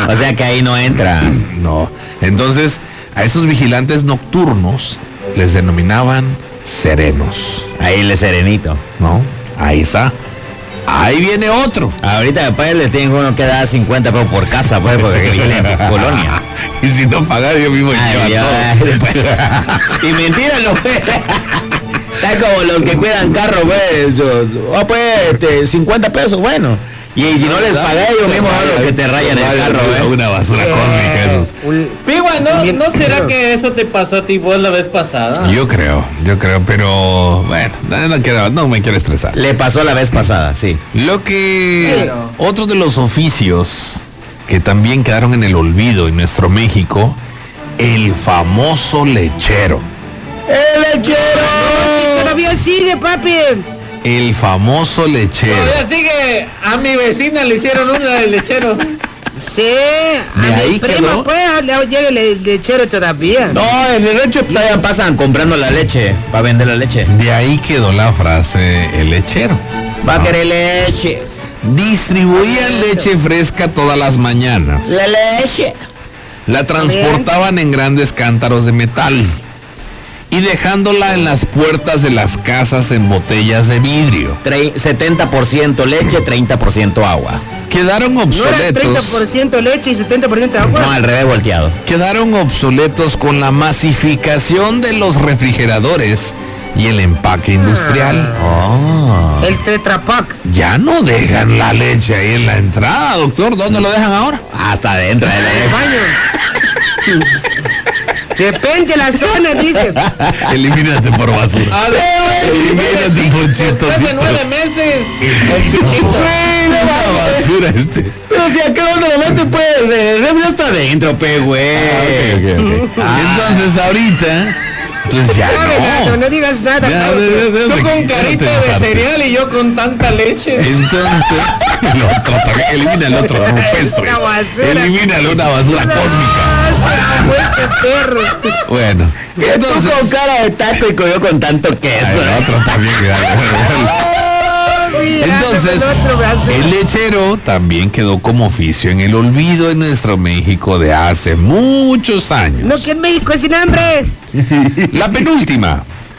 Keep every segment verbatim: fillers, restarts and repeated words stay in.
O sea que ahí no entra. No. Entonces, a esos vigilantes nocturnos les denominaban serenos. Ahí le serenito. ¿No? Ahí está. Ahí viene otro. Ahorita después le tienen uno que dar cincuenta pesos por casa, pues, porque viene en colonia. Y si no pagar, yo mismo Ay, llevo todo. Y mentira, no, pues. Está como los que cuidan carros, pues. Oh, pues, este, cincuenta pesos, bueno. Y, y si no les pagué, ellos mismos son los que te rayan el carro, ¿eh? Una basura cósmica esos. Pigua, ¿no, ¿no será que eso te pasó a ti vos la vez pasada? Yo creo, yo creo, pero bueno, no, no, quiero, no me quiero estresar. Le pasó la vez pasada, sí. Lo que... Claro. Otro de los oficios que también quedaron en el olvido en nuestro México, el famoso lechero. ¡El lechero! Todavía sigue, papi. El famoso lechero. Todavía sigue, a mi vecina le hicieron una del lechero. Sí, ¿De a ahí mi prima, quedó? pues, le llega el lechero todavía. No, en el leche todavía pasan comprando la leche, para vender la leche. De ahí quedó la frase el lechero. Va a querer leche. Distribuían leche fresca todas las mañanas. La leche. La transportaban en grandes cántaros de metal y dejándola en las puertas de las casas en botellas de vidrio. Tre- setenta por ciento leche, treinta por ciento agua. Quedaron No era treinta obsoletos. por ciento leche y setenta por ciento agua. No, al revés volteado. Quedaron obsoletos con la masificación de los refrigeradores y el empaque industrial. Oh. El Tetra Pak. Ya no dejan la leche ahí en la entrada, doctor. ¿Dónde lo dejan ahora? Hasta adentro de El la baño. Depende de la zona, dice. Elimínate por basura. A ver, Elimínate por después de chistosito. nueve meses, el chuchito. Una basura este. Pero si acá donde lo mete, pues, el refri está adentro, pe, güey. Entonces ahorita, pues ya No, Renato, no. no digas nada. Ya, cabrón. de- de- de- Tú con de- carita de- de de- cereal y yo con tanta leche. Entonces, el otro, elimina el otro rupestre. Esta basura. Elimínalo, una basura cósmica. Ah, este perro. Bueno, Que tú entonces, con cara de taco y yo con tanto queso. Ay, el otro también. Mira, Entonces, el otro brazo. el lechero también quedó como oficio en el olvido en nuestro México de hace muchos años. No, que en México es sin hambre. La penúltima,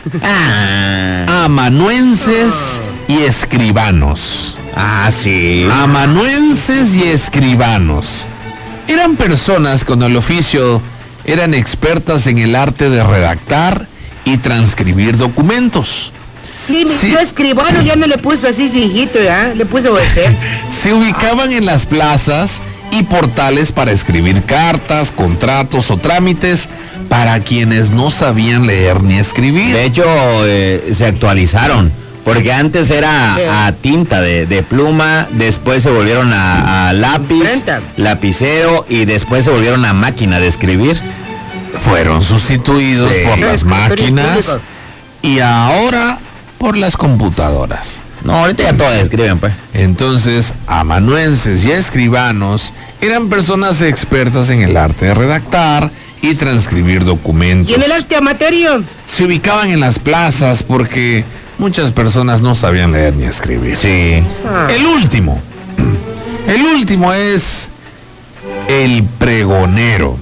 Ah, amanuenses y escribanos. ah, sí. Amanuenses y escribanos eran personas con el oficio, eran expertas en el arte de redactar y transcribir documentos. Sí, mi Sí. tío escribano ya no le puso así su hijito, ¿ya? Le puso O S. Se ubicaban en las plazas y portales para escribir cartas, contratos o trámites para quienes no sabían leer ni escribir. De hecho, eh, se actualizaron. Porque antes era Sí. a tinta de, de pluma, después se volvieron a, a lápiz, Imprenta. lapicero y después se volvieron a máquina de escribir. Fueron sustituidos Sí. por Sí, las escritores máquinas públicos. y ahora por las computadoras. No, ahorita ya todas escriben, pues. Entonces, amanuenses y escribanos eran personas expertas en el arte de redactar y transcribir documentos. Y en el arte amatorio. Se ubicaban en las plazas porque muchas personas no sabían leer ni escribir. Sí. Ah. El último. El último es el pregonero.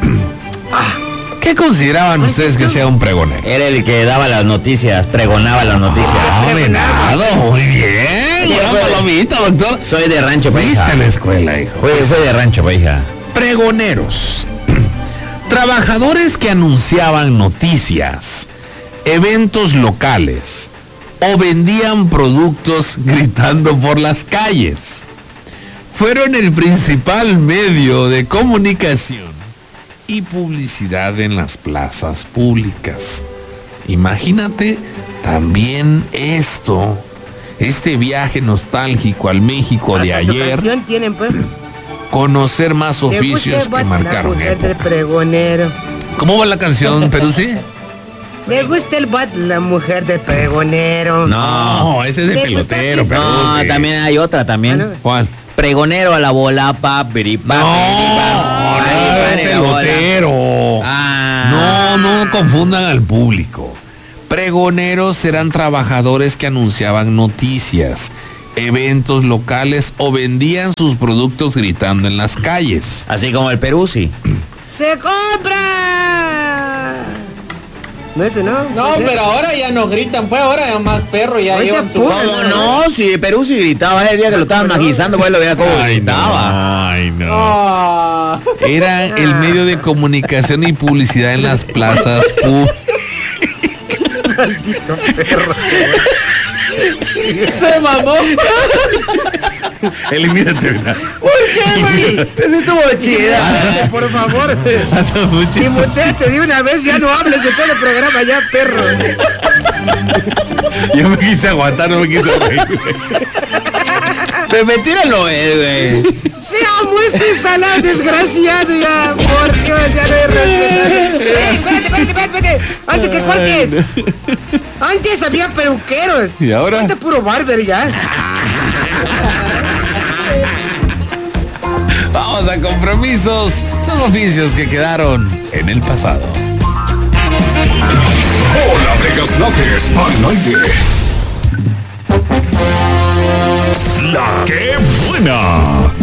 ¿Qué consideraban ustedes que sea un pregonero? Era el que daba las noticias, pregonaba las noticias. Ah, venado, muy bien. Sí, Una fue- palomita, doctor. Soy de rancho, pues, Fuiste hija. a la escuela, hijo. Fue- soy de rancho, pues, hija. Pregoneros. Trabajadores que anunciaban noticias, eventos locales o vendían productos gritando por las calles. Fueron el principal medio de comunicación y publicidad en las plazas públicas. Imagínate también esto, este viaje nostálgico al México de Hasta su ayer, canción tienen, pues. conocer más Me gusta oficios el que vato, marcaron la mujer del época. pregonero. ¿Cómo va la canción, Peruzzi? Me gusta el bat, la mujer del pregonero. No, ese es de Me pelotero, gusta No, Peruzzi. también hay otra también. Ah, no. ¿Cuál? Pregonero a la bola, pa, piripa, No, piripa, no, piripa, es la bola. pelotero. Ah. No, no confundan al público. Pregoneros eran trabajadores que anunciaban noticias, eventos locales o vendían sus productos gritando en las calles. Así como el Peruzzi. ¡Se compra! No, ese no. No, ese. pero ahora ya no gritan, pues ahora ya más perro ya Ahorita llevan su... pura, ¿Cómo no? Si Peruzzi gritaba ese día que lo estaban magizando, pues lo veía como gritaba. Ay, no. Ah. Era el medio de comunicación y publicidad en las plazas públicas. Maldito perro. Se mamó. Elimínate una. ¿Por qué, güey? Ese estuvo chida. Por favor. Y muteate de una vez, ya no hables de todo el programa ya, perro. Yo me quise aguantar, no me quise reír. Pero mentira no es, güey. Sea muestra ensalada, desgraciado ya. Por Dios, ya no es respetable. Eh, espérate, espérate, espérate, espérate. Antes que cortes. Antes había peluqueros. ¿Y ahora? Ahorita puro barber ya. Vamos a compromisos. Son oficios que quedaron en el pasado. Hola, Vegas Noches al aire. La que buena.